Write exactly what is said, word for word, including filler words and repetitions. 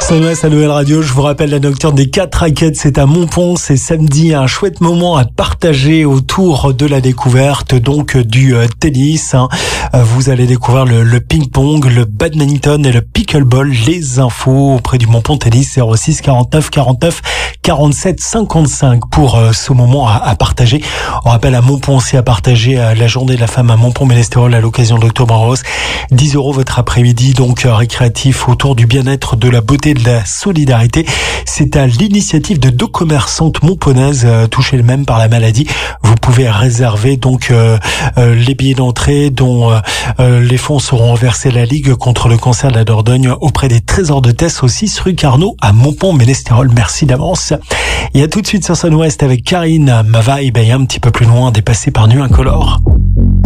Sunwest à Nouvelle Radio, je vous rappelle la nocturne des quatre raquettes, c'est à Montpont, c'est samedi, un chouette moment à partager autour de la découverte donc du tennis. Vous allez découvrir le, le ping-pong, le badminton et le pickleball. Les infos auprès du Montpont Tennis, zéro six quarante-neuf quarante-neuf quarante-sept cinquante-cinq pour ce moment à, à partager. On rappelle à Montpont aussi à partager la journée de la femme à Montpont-Ménestérol à l'occasion de l'Octobre Rose. dix euros votre après-midi donc récréatif autour du bien-être, de la beauté, de la solidarité. C'est à l'initiative de deux commerçantes montponaises euh, touchées même par la maladie. Vous pouvez réserver donc euh, euh, les billets d'entrée dont euh, euh, les fonds seront versés à la Ligue contre le cancer de la Dordogne auprès des Trésors de Tess au six rue Carnot à Montpont-Ménestérol. Merci d'avance. Et à tout de suite sur Sunwest avec Karine, ma vibe est un petit peu plus loin, dépassée par Nuit Incolore.